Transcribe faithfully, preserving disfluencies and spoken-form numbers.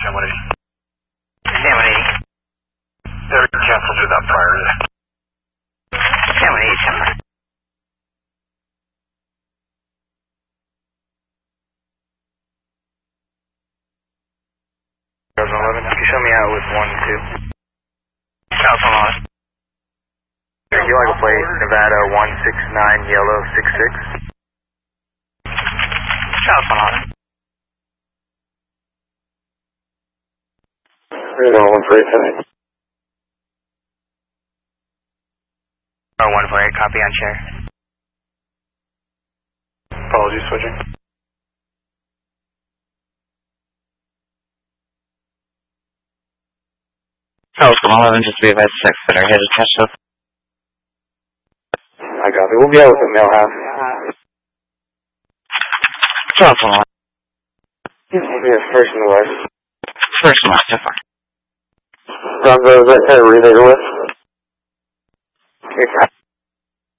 Sam one eighty. Sam one eighty. They're canceled with that prior to that. Sam one eighty, Sam one. eleven, can you show me out with one two? South eleven. Can you like a plate, Nevada one six nine, yellow six six? South eleven. Radar one four eight, ten. one four eight, copy on chair. Apologies, switching. South eleven, just be advised, six that are headed touch up. I got it. We'll be out with the mail half. South eleven. We'll be first and the west. First and last, so far. Bronco, is that kind of relay with? Okay,